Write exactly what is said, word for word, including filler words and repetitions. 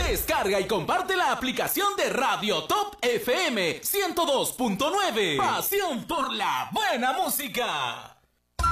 Descarga y comparte la aplicación de Radio Top F M ciento dos punto nueve. Pasión por la buena música.